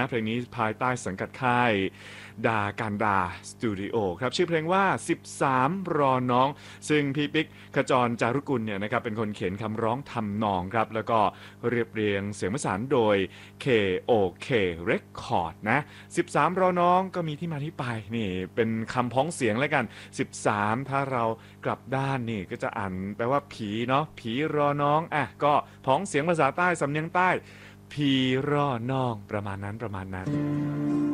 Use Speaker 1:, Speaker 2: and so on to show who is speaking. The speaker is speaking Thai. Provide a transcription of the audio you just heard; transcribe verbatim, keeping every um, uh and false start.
Speaker 1: เพลงนี้ภายใต้สังกัดค่ายดาการดาสตูดิโอครับชื่อเพลงว่าสิบสามรอน้องซึ่งพี่ปิ๊กขจรจารุกุลเนี่ยนะครับเป็นคนเขียนคำร้องทำนองครับแล้วก็เรียบเรียงเสียงประสานโดย เค โอ เค Record นะสิบสามรอน้องก็มีที่มาที่ไปนี่เป็นคำพ้องเสียงแล้วกันสิบสามถ้าเรากลับด้านนี่ก็จะอ่านแปลว่าผีเนาะผีรอน้องอ่ะก็พ้องเสียงภาษาใต้สำเนียงใต้ผีรอน้องประมาณนั้นประมาณนั้น